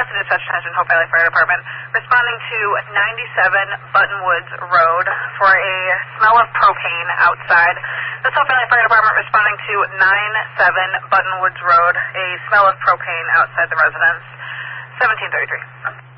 Boston Dispatch Attention, Hope Valley Fire Department, responding to 97 Buttonwoods Road for a smell of propane outside. This Hope Valley Fire Department responding to 97 Buttonwoods Road, a smell of propane outside the residence. 1733.